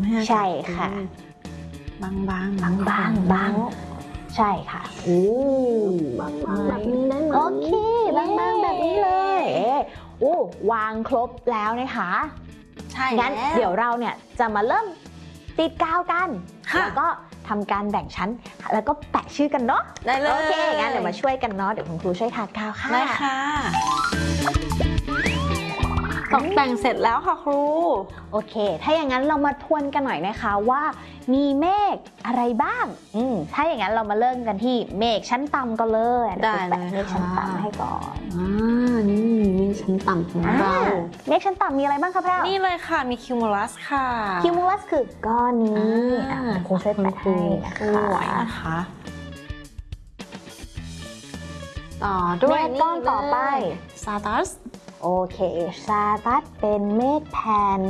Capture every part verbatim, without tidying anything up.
ใช่ค่ะบางบางบางบางบางใช่ค่ะโอ้บางบางแบบนี้ได้ไหมโอเคบางบางแบบนี้เลยโอ้วางครบแล้วนะคะใช่งั้นเดี๋ยวเราเนี่ยจะมาเริ่มติดกาวกันแล้วก็ทำการแบ่งชั้นแล้วก็แปะชื่อกันเนาะได้เลยโอเคงั้นเดี๋ยวมาช่วยกันเนาะเดี๋ยวคุณครูช่วยทากาวค่ะได้ค่ะตกแต่งเสร็จแล้วค่ะครูโอเคถ้าอย่างนั้นเรามาทวนกันหน่อยนะคะว่ามีเมฆอะไรบ้างอืมถ้าอย่างนั้นเรามาเริ่มกันที่เมฆชั้นต่ำก็เลยได้เลยเมฆชั้นต่ำให้ก่อนอ่านี่เมฆชั้นต่ำของเราเมฆชั้นต่ำมีอะไรบ้างคะแพรวนี่เลยค่ะมีคิวมูลัสค่ะคิวมูลัสคือก้อนนี้ครูช่วยแปะให้นะคะต่อด้วยก้อนต่อไปซาตัสโอเคซาตัสเป็นเมฆแผ่น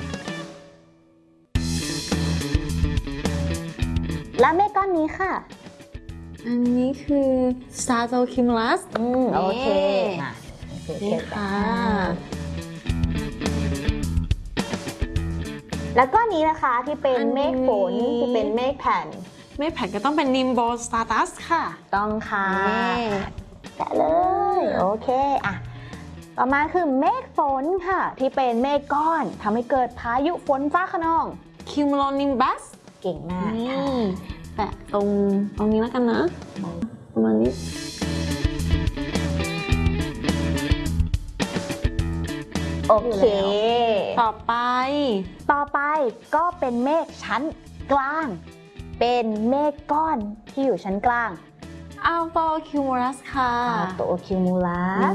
และเมฆก้อนนี้ค่ะอันนี้คือ Stratocumulus อืมโอเคนี่ค่ะแล้วก้อนนี้นะคะที่เป็นเมฆฝนที่เป็นเมฆแผ่นเมฆแผ่นก็ต้องเป็น Nimbostratus ค่ะต้องค่ะแกะเลยโอเคอ่ะต่อมาคือเมฆฝนค่ะที่เป็นเมฆก้อนทำให้เกิดพายุฝนฟ้าคะนอง Cumulonimbus เก่งมากค่ะแปะตรงตรงนี้แล้วกันนะประมาณนี้โอเคต่อไปต่อไปก็เป็นเมฆชั้นกลางเป็นเมฆก้อนที่อยู่ชั้นกลาง Altocumulus ค่ะ Altocumulus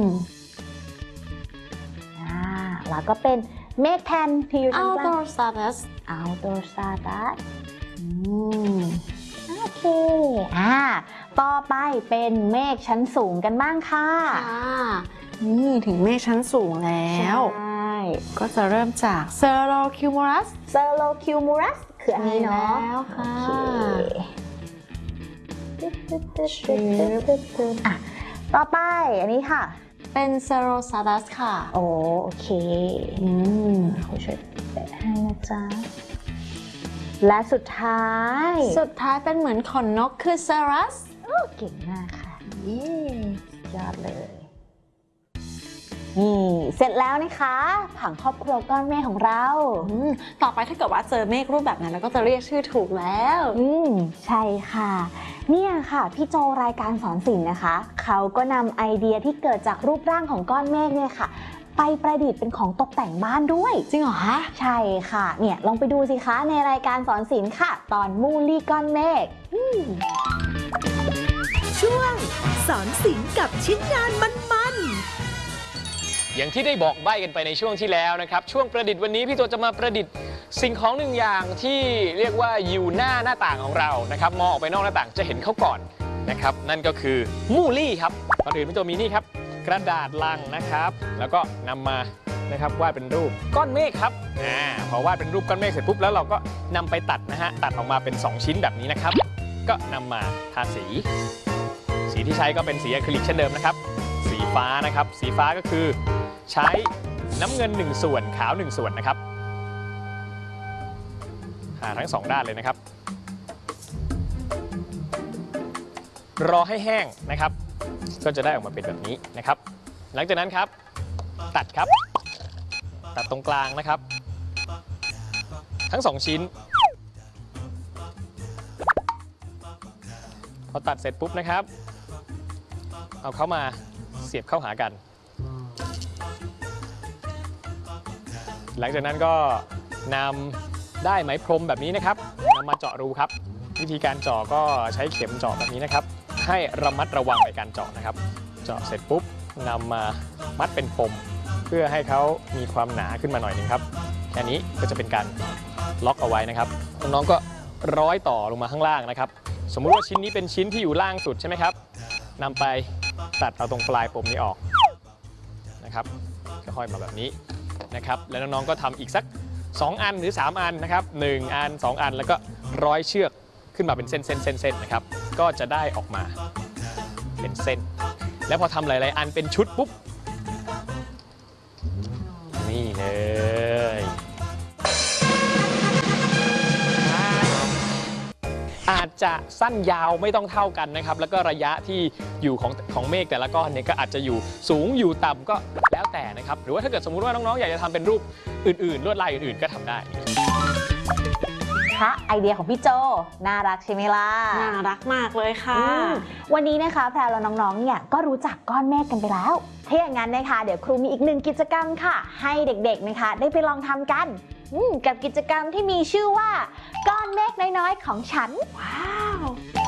อ่าแล้วก็เป็นเมฆแผ่นที่อยู่ชั้นกลาง Altostratus Altostratus อืมโอเคอ่าต่อไปเป็นเมฆชั้นสูงกันบ้างค่ะนี่ถึงเมฆชั้นสูงแล้วใช่ก็จะเริ่มจาก Cirrocumulus Cirrocumulus คืออันนี้เนาะแล้วค่ะอ่ะต่อไปอันนี้ค่ะเป็น Cirrostratus ค่ะโอโอเคอืมขอช่วยแปะให้นะจ๊ะและสุดท้ายสุดท้ายเป็นเหมือนขนนกคือ Cirrus โอ้เก่งมากค่ะนี่ยอดเลยนี่เสร็จแล้วนะคะผังครอบครัวก้อนเมฆของเราต่อไปถ้าเกิดว่าเจอเมฆรูปแบบนั้นเราก็จะเรียกชื่อถูกแล้วอืมใช่ค่ะเนี่ยค่ะพี่โจรายการสอนศิลป์นะคะเขาก็นำไอเดียที่เกิดจากรูปร่างของก้อนเมฆเนี่ยค่ะไปประดิษฐ์เป็นของตกแต่งบ้านด้วยจริงเหรอคะใช่ค่ะเนี่ยลองไปดูสิคะในรายการสอนศิลป์ค่ะตอนมูลี่ก้อนเมฆช่วงสอนศิลป์กับชิ้นงานมันๆอย่างที่ได้บอกใบ้กันไปในช่วงที่แล้วนะครับช่วงประดิษฐ์วันนี้พี่โจจะมาประดิษฐ์สิ่งของหนึ่งอย่างที่เรียกว่าอยู่หน้าหน้าต่างของเรานะครับมองออกไปนอกหน้าต่างจะเห็นเขาก่อนนะครับนั่นก็คือมูลี่ครับก่อนอื่นพี่โจมีนี่ครับกระดาษลังนะครับแล้วก็นำมานะครับวาดเป็นรูปก้อนเมฆครับอ่าพอวาดเป็นรูปก้อนเมฆเสร็จปุ๊บแล้วเราก็นำไปตัดนะฮะตัดออกมาเป็นสองชิ้นแบบนี้นะครับก็นำมาทาสีสีที่ใช้ก็เป็นสีอะคริลิกเช่นเดิมนะครับสีฟ้านะครับสีฟ้าก็คือใช้น้ำเงินหนึ่งส่วนขาวหนึ่งส่วนนะครับหาทั้งสองด้านเลยนะครับรอให้แห้งนะครับก็จะได้ออกมาเป็นแบบนี้นะครับหลังจากนั้นครับตัดครับตัดตรงกลางนะครับทั้งสองชิ้นพอตัดเสร็จปุ๊บนะครับเอาเข้ามาเสียบเข้าหากันหลังจากนั้นก็นำได้ไหมพรมแบบนี้นะครับนำมาเจาะรูครับวิธีการเจาะก็ใช้เข็มเจาะแบบนี้นะครับให้ระมัดระวังในการเจาะนะครับเจาะเสร็จปุ๊บนำมามัดเป็นปมเพื่อให้เขามีความหนาขึ้นมาหน่อยนึงครับแค่นี้ก็จะเป็นการล็อกเอาไว้นะครับน้องๆก็ร้อยต่อลงมาข้างล่างนะครับสมมุติว่าชิ้นนี้เป็นชิ้นที่อยู่ล่างสุดใช่ไหมครับนำไปตัดเอาตรงปลายปมนี้ออกนะครับก็ห้อยมาแบบนี้นะครับแล้วน้องๆก็ทำอีกสักสองอันหรือสามอันนะครับหนึ่งอันสองอันแล้วก็ร้อยเชือกขึ้นมาเป็นเส้นเส้นเส้นเส้นนะครับก็จะได้ออกมาเป็นเส้นแล้วพอทำหลายๆอันเป็นชุดปุ๊บนี่เลยจะสั้นยาวไม่ต้องเท่ากันนะครับแล้วก็ระยะที่อยู่ของของเมฆแต่ละก้อนเนี่ยก็อาจจะอยู่สูงอยู่ต่ำก็แล้วแต่นะครับหรือว่าถ้าเกิดสมมุติว่าน้องๆอยากจะทำเป็นรูปอื่นๆลวดลายอื่นๆก็ทำได้คะไอเดียของพี่โจน่ารักใช่ไหมล่ะน่ารักมากเลยค่ะวันนี้นะคะแพรและน้องๆเนี่ยก็รู้จักก้อนเมฆกันไปแล้วถ้าอย่างนั้นนะคะเดี๋ยวครูมีอีกหนึ่งกิจกรรมค่ะให้เด็กๆนะคะได้ไปลองทำกันกับกิจกรรมที่มีชื่อว่าก้อนเมฆน้อยๆของฉันว้าว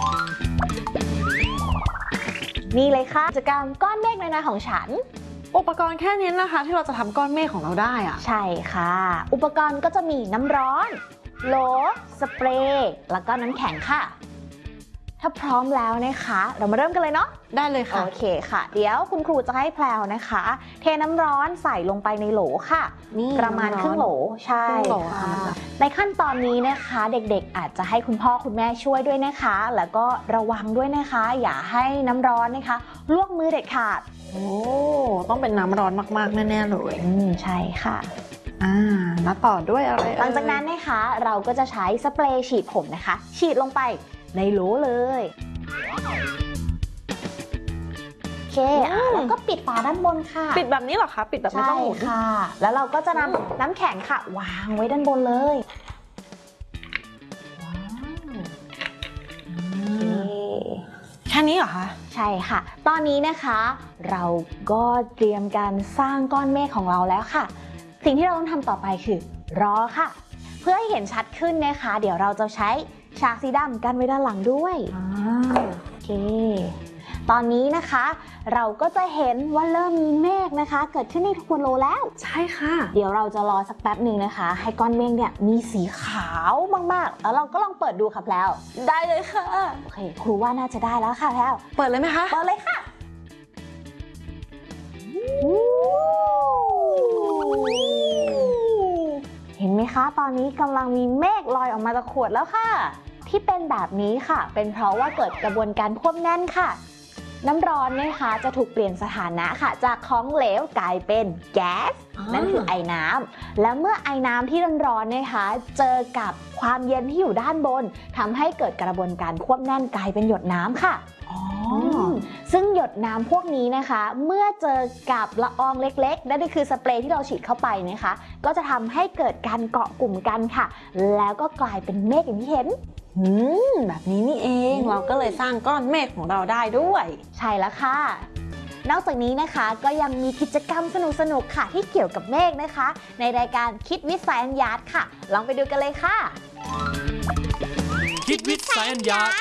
นี่เลยค่ะกิจกรรมก้อนเมฆน้อยๆของฉันอุปกรณ์แค่นี้นะคะที่เราจะทำก้อนเมฆของเราได้อะใช่ค่ะอุปกรณ์ก็จะมีน้ำร้อนโหลสเปรย์แล้วก็น้ำแข็งค่ะถ้าพร้อมแล้วนะคะเรามาเริ่มกันเลยเนาะได้เลยค่ะโอเคค่ะเดี๋ยวคุณครูจะให้แพรวนะคะเทน้ำร้อนใส่ลงไปในโหลค่ะประมาณครึ่งโหลใช่ค่ะในขั้นตอนนี้นะคะเด็กๆอาจจะให้คุณพ่อคุณแม่ช่วยด้วยนะคะแล้วก็ระวังด้วยนะคะอย่าให้น้ำร้อนนะคะลวกมือเด็ดขาดโอ้ต้องเป็นน้ำร้อนมากๆแน่ๆเลยอืมใช่ค่ะอ่าแล้วต่อด้วยอะไรหลังจากนั้นนะคะเราก็จะใช้สเปรย์ฉีดผมนะคะฉีดลงไปในโหลเลยโอเคอ่ะแล้วก็ปิดฝาด้านบนค่ะปิดแบบนี้เหรอคะปิดแบบไม่ต้องหมุนค่ะแล้วเราก็จะนำน้ำแข็งค่ะวางไว้ด้านบนเลยแค่นี้เหรอคะใช่ค่ะตอนนี้นะคะเราก็เตรียมการสร้างก้อนเมฆของเราแล้วค่ะสิ่งที่เราต้องทำต่อไปคือรอค่ะเพื่อให้เห็นชัดขึ้นนะคะเดี๋ยวเราจะใช้ฉากสีดำกันไว้ด้านหลังด้วยโอเคตอนนี้นะคะเราก็จะเห็นว่าเริ่มมีเมฆนะคะเกิดขึ้นในทุกโหลแล้วใช่ค่ะเดี๋ยวเราจะรอสักแป๊บหนึ่งนะคะให้ก้อนเมฆเนี่ยมีสีขาวมากๆแล้วเราก็ลองเปิดดูค่ะแพรวได้เลยค่ะโอเคครูว่าน่าจะได้แล้วค่ะแพรวเปิดเลยไหมคะเปิดเลยค่ะเห็นไหมคะตอนนี้กำลังมีเมฆลอยออกมาจากขวดแล้วค่ะที่เป็นแบบนี้ค่ะเป็นเพราะว่าเกิดกระบวนการควบแน่นค่ะน้ำร้อนนะคะจะถูกเปลี่ยนสถานะค่ะจากของเหลวกลายเป็นแก๊สนั่นคือไอน้ำแล้วเมื่อไอน้ำที่ร้อนๆนะคะเจอกับความเย็นที่อยู่ด้านบนทำให้เกิดกระบวนการควบแน่นกลายเป็นหยดน้ำค่ะซึ่งหยดน้ำพวกนี้นะคะเมื่อเจอกับละอองเล็กๆนั่นก็คือสเปรย์ที่เราฉีดเข้าไปนะคะก็จะทำให้เกิดการเกาะกลุ่มกันค่ะแล้วก็กลายเป็นเมฆอย่างที่เห็นอืมแบบนี้นี่เองเราก็เลยสร้างก้อนเมฆของเราได้ด้วยใช่แล้วค่ะนอกจากนี้นะคะก็ยังมีกิจกรรมสนุกๆค่ะที่เกี่ยวกับเมฆนะคะในรายการคิดวิทย์ไซเอนซ์ยาร์ดค่ะลองไปดูกันเลยค่ะคิดวิทย์ไซเอนซ์ยาร์ด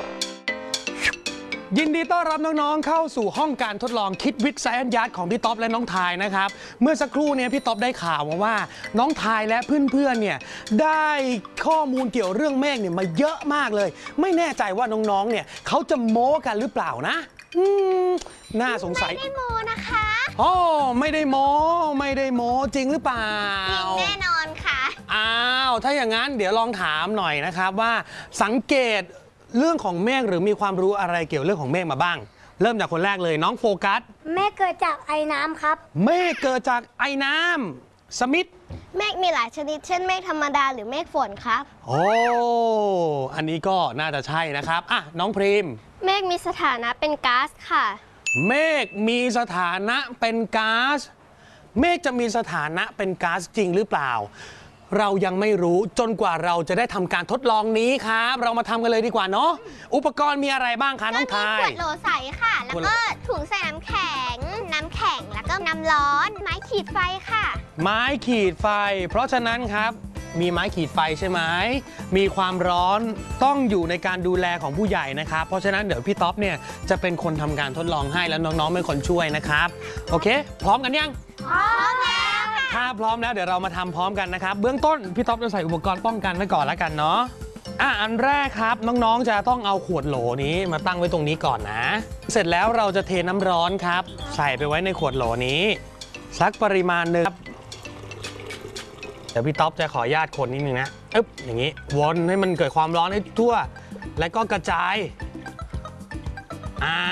ยินดีต้อนรับน้องๆเข้าสู่ห้องการทดลองคิดวิทย์ไซเอนซ์ยาร์ดของพี่ต๊อบและน้องทายนะครับเมื่อสักครู่นี้พี่ต๊อบได้ข่าวมาว่าน้องทายและเพื่อนๆเนี่ยได้ข้อมูลเกี่ยวเรื่องเมฆเนี่ยมาเยอะมากเลยไม่แน่ใจว่าน้องๆเนี่ยเขาจะโม้กันหรือเปล่านะอืมน่าสงสัยไม่ได้โม้นะคะอ๋อไม่ได้โม้ไม่ได้โม้จริงหรือเปล่าจริงแน่นอนค่ะอ้าวถ้าอย่างนั้นเดี๋ยวลองถามหน่อยนะครับว่าสังเกตเรื่องของเมฆหรือมีความรู้อะไรเกี่ยวเรื่องของเมฆมาบ้างเริ่มจากคนแรกเลยน้องโฟกัสเมฆเกิดจากไอน้ำครับเมฆเกิดจากไอน้ำสมิธเมฆมีหลายชนิดเช่นเมฆธรรมดาหรือเมฆฝนครับโอ้อันนี้ก็น่าจะใช่นะครับอ่ะน้องพรีมเมฆมีสถานะเป็นก๊าซค่ะเมฆมีสถานะเป็นก๊าซเมฆจะมีสถานะเป็นก๊าซจริงหรือเปล่าเรายังไม่รู้จนกว่าเราจะได้ทำการทดลองนี้ครับเรามาทำกันเลยดีกว่าเนาะอุปกรณ์มีอะไรบ้างคะน้องทายขวดโหลใสค่ะแล้วก็ถุงใส่น้ำแข็งน้ำแข็งแล้วก็น้ำร้อนไม้ขีดไฟค่ะไม้ขีดไฟเพราะฉะนั้นครับมีไม้ขีดไฟใช่ไหมมีความร้อนต้องอยู่ในการดูแลของผู้ใหญ่นะครับเพราะฉะนั้นเดี๋ยวพี่ต๊อบเนี่ยจะเป็นคนทำการทดลองให้แล้วน้องๆเป็นคนช่วยนะครับโอเคพร้อมกันยังพร้อมแล้วถ้าพร้อมแล้วเดี๋ยวเรามาทำพร้อมกันนะครับเบื้องต้นพี่ต๊อบจะใส่อุปกรณ์ป้องกันไว้ก่อนแล้วกันเนาะอ่ะอันแรกครับน้องๆจะต้องเอาขวดโหลนี้มาตั้งไว้ตรงนี้ก่อนนะเสร็จแล้วเราจะเทน้ำร้อนครับใส่ไปไว้ในขวดโหลนี้สักปริมาณหนึ่งเดี๋ยวพี่ต๊อบจะขออนุญาตคนนิดนึงนะอึ๊บอย่างนี้วนให้มันเกิดความร้อนให้ทั่วแล้วก็กระจายอ่า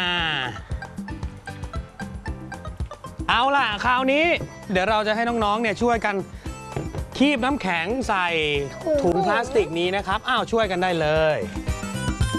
เอาล่ะคราวนี้เดี๋ยวเราจะให้น้องๆเนี่ยช่วยกันคีบน้ำแข็งใส่ถุงพลาสติกนี้นะครับอ้าวช่วยกันได้เลย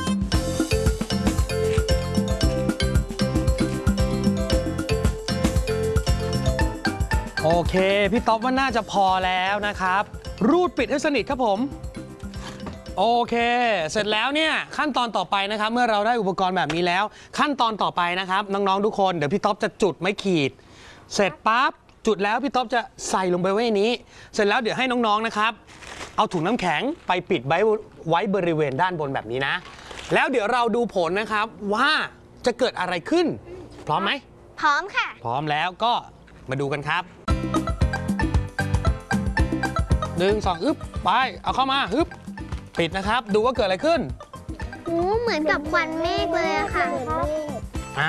โอเคพี่ต๊อบว่าน่าจะพอแล้วนะครับรูดปิดให้สนิทครับผมโอเคเสร็จแล้วเนี่ยขั้นตอนต่อไปนะครับเมื่อเราได้อุปกรณ์แบบนี้แล้วขั้นตอนต่อไปนะครับน้องๆทุกคนเดี๋ยวพี่ต๊อบจะจุดไม้ขีดเสร็จปั๊บจุดแล้วพี่ต๊อบจะใส่ลงไปไว้ในนี้เสร็จแล้วเดี๋ยวให้น้องๆนะครับเอาถุงน้ำแข็งไปปิดไว้ไว้บริเวณด้านบนแบบนี้นะแล้วเดี๋ยวเราดูผลนะครับว่าจะเกิดอะไรขึ้นพร้อมไหมพร้อมค่ะพร้อมแล้วก็มาดูกันครับหนึ่งสองอึ๊บไปเอาเข้ามาอึ๊บปิดนะครับดูว่าเกิดอะไรขึ้นโอ้เหมือนกับควันเมฆเลยอะค่ะอ่า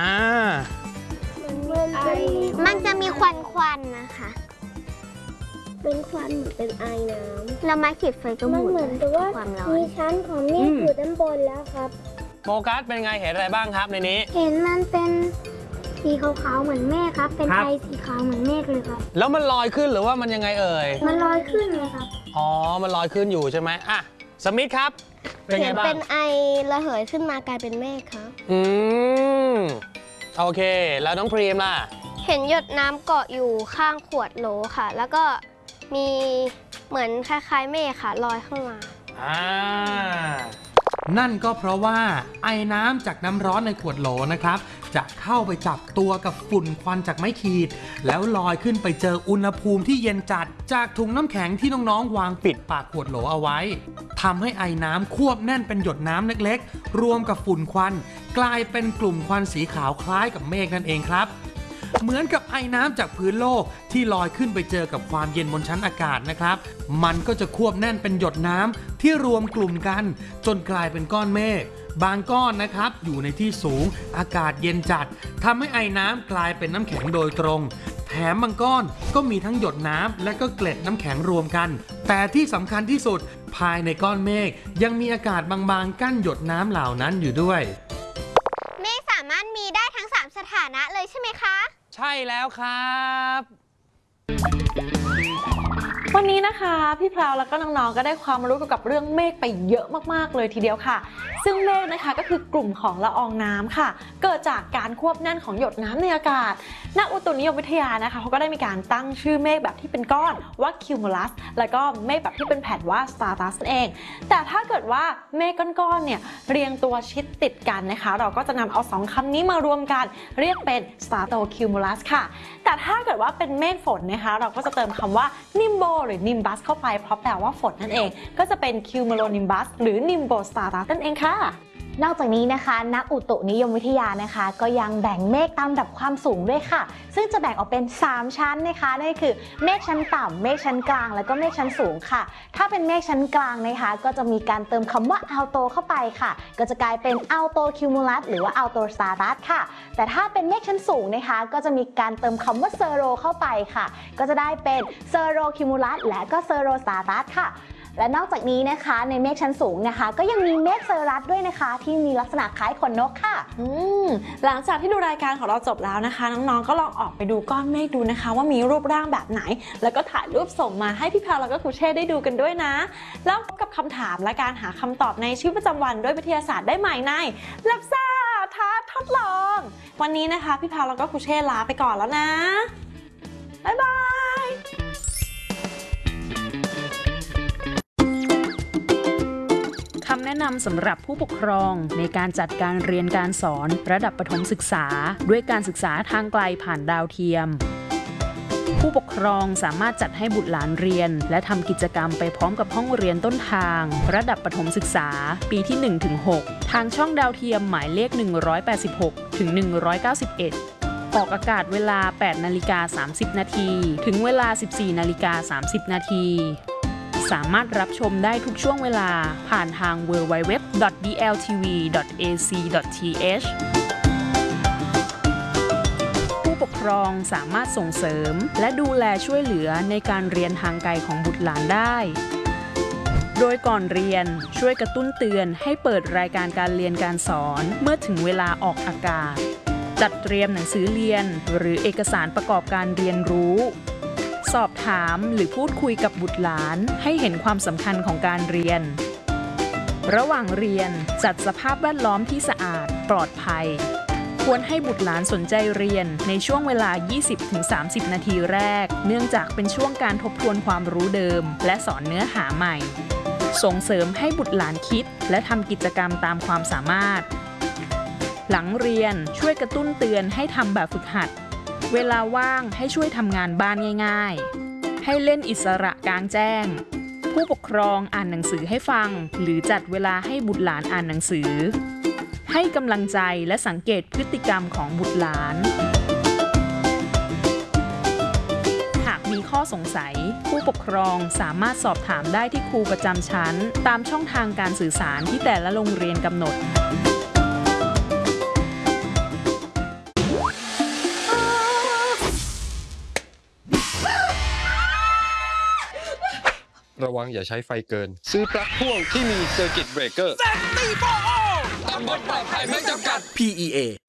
มันจะมีควันควันนะคะเป็นควันเหมือนเป็นไอน้ำแล้วไม้ขีดไฟก็หมุนเหมือนกับว่ามีชั้นของเมฆอยู่ด้านบนแล้วครับโฟกัสเป็นไงเห็นอะไรบ้างครับในนี้เห็นมันเป็นสีขาวๆเหมือนเมฆครับเป็นไอสีขาวเหมือนเมฆเลยครับแล้วมันลอยขึ้นหรือว่ามันยังไงเอ่ยมันลอยขึ้นเลยครับอ๋อมันลอยขึ้นอยู่ใช่ไหมอ่ะสมิธครับเป็นไงบ้างเป็นไอระเหยขึ้นมากลายเป็นเมฆครับอืมโอเคแล้วน้องพรีมล่ะเห็นหยดน้ำเกาะอยู่ข้างขวดโหลค่ะแล้วก็มีเหมือนคล้ายๆเมฆค่ะลอยขึ้นมาอ่านั่นก็เพราะว่าไอน้ำจากน้ำร้อนในขวดโหลนะครับจะเข้าไปจับตัวกับฝุ่นควันจากไม้ขีดแล้วลอยขึ้นไปเจออุณหภูมิที่เย็นจัดจากถุงน้ำแข็งที่น้องๆวางปิดปากขวดโหลเอาไว้ทำให้ไอน้ำควบแน่นเป็นหยดน้ำเล็กๆรวมกับฝุ่นควันกลายเป็นกลุ่มควันสีขาวคล้ายกับเมฆนั่นเองครับเหมือนกับไอน้ำจากพื้นโลกที่ลอยขึ้นไปเจอกับความเย็นบนชั้นอากาศนะครับมันก็จะควบแน่นเป็นหยดน้ำที่รวมกลุ่มกันจนกลายเป็นก้อนเมฆบางก้อนนะครับอยู่ในที่สูงอากาศเย็นจัดทำให้ไอน้ำกลายเป็นน้ำแข็งโดยตรงแถมบางก้อนก็มีทั้งหยดน้ำและก็เกล็ดน้ำแข็งรวมกันแต่ที่สำคัญที่สุดภายในก้อนเมฆยังมีอากาศบางๆกั้นหยดน้ำเหล่านั้นอยู่ด้วยเมฆสามารถมีได้ทั้งสามสถานะเลยใช่ไหมคะใช่แล้วครับวันนี้นะคะพี่พราวแล้วก็น้องๆก็ได้ความรู้เกี่ยวกับเรื่องเมฆไปเยอะมากๆเลยทีเดียวค่ะซึ่งเมฆนะคะก็คือกลุ่มของละอองน้ำค่ะเกิดจากการควบแน่นของหยดน้ำในอากาศนักอุตุนิยมวิทยานะคะเขาก็ได้มีการตั้งชื่อเมฆแบบที่เป็นก้อนว่า cumulus แล้วก็เมฆแบบที่เป็นแผ่นว่า stratus นั่นเองแต่ถ้าเกิดว่าเมฆก้อนๆเนี่ยเรียงตัวชิดติดกันนะคะเราก็จะนำเอาสองคำนี้มารวมกันเรียกเป็น stratocumulus ค่ะแต่ถ้าเกิดว่าเป็นเมฆฝนนะคะเราก็จะเติมคำว่า nimbo หรือ nimbus เข้าไปเพราะแปลว่าฝนนั่นเองก็จะเป็น cumulonimbus หรือ nimbostratus นั่นเองค่ะนอกจากนี้นะคะนักอุตุนิยมวิทยานะคะก็ยังแบ่งเมฆตามระดับความสูงด้วยค่ะซึ่งจะแบ่งออกเป็นสามชั้นนะคะนั่นคือเมฆชั้นต่ำเมฆชั้นกลางแล้วก็เมฆชั้นสูงค่ะถ้าเป็นเมฆชั้นกลางนะคะก็จะมีการเติมคำว่า alto เข้าไปค่ะก็จะกลายเป็น alto cumulus หรือว่า alto stratus ค่ะแต่ถ้าเป็นเมฆชั้นสูงนะคะก็จะมีการเติมคำว่า cirro เข้าไปค่ะก็จะได้เป็น cirro cumulus และก็ cirro stratus ค่ะและนอกจากนี้นะคะในเมฆชั้นสูงนะคะก็ยังมีเมฆเซอรัสด้วยนะคะที่มีลักษณะคล้ายขนนกค่ะอืมหลังจากที่ดูรายการของเราจบแล้วนะคะน้องๆก็ลองออกไปดูก้อนเมฆดูนะคะว่ามีรูปร่างแบบไหนแล้วก็ถ่ายรูปส่งมาให้พี่พาวแล้วก็ครูเช่ได้ดูกันด้วยนะแล้วพบกับคำถามและการหาคำตอบในชีวิตประจำวันด้วยวิทยาศาสตร์ได้ใหม่ในลับซ่าท้าทดลองวันนี้นะคะพี่พาวแล้วก็ครูเช่ลาไปก่อนแล้วนะบ๊ายบายคำแนะนำสำหรับผู้ปกครองในการจัดการเรียนการสอนระดับประถมศึกษาด้วยการศึกษาทางไกลผ่านดาวเทียมผู้ปกครองสามารถจัดให้บุตรหลานเรียนและทำกิจกรรมไปพร้อมกับห้องเรียนต้นทางระดับประถมศึกษาปีที่ หนึ่งถึงหก ทางช่องดาวเทียมหมายเลข หนึ่งร้อยแปดสิบหกถึงหนึ่งร้อยเก้าสิบเอ็ด ออกอากาศเวลา แปดนาฬิกาสามสิบนาทีถึงเวลา สิบสี่นาฬิกาสามสิบนาทีสามารถรับชมได้ทุกช่วงเวลาผ่านทาง ดับเบิลยู ดับเบิลยู ดับเบิลยู ดอท ดี แอล ที วี ดอท เอ ซี ดอท ที เอช ผู้ปกครองสามารถส่งเสริมและดูแลช่วยเหลือในการเรียนทางไกลของบุตรหลานได้โดยก่อนเรียนช่วยกระตุ้นเตือนให้เปิดรายการการเรียนการสอนเมื่อถึงเวลาออกอากาศจัดเตรียมหนังสือเรียนหรือเอกสารประกอบการเรียนรู้สอบถามหรือพูดคุยกับบุตรหลานให้เห็นความสำคัญของการเรียนระหว่างเรียนจัดสภาพแวดล้อมที่สะอาดปลอดภัยควรให้บุตรหลานสนใจเรียนในช่วงเวลา ยี่สิบถึงสามสิบ นาทีแรก เนื่องจากเป็นช่วงการทบทวนความรู้เดิม และสอนเนื้อหาใหม่ ส่งเสริมให้บุตรหลานคิดและทำกิจกรรมตามความสามารถ หลังเรียนช่วยกระตุ้นเตือนให้ทำแบบฝึกหัด เวลาว่างให้ช่วยทำงานบ้านง่ายๆ ให้เล่นอิสระกลางแจ้ง ผู้ปกครองอ่านหนังสือให้ฟัง หรือจัดเวลาให้บุตรหลานอ่านหนังสือ ให้กำลังใจและสังเกตพฤติกรรมของบุตรหลาน หากมีข้อสงสัย ผู้ปกครองสามารถสอบถามได้ที่ครูประจำชั้น ตามช่องทางการสื่อสารที่แต่ละโรงเรียนกำหนดระวังอย่าใช้ไฟเกิน ซื้อปลั๊กพ่วงที่มีเซอร์กิตเบรกเกอร์พี อี เอ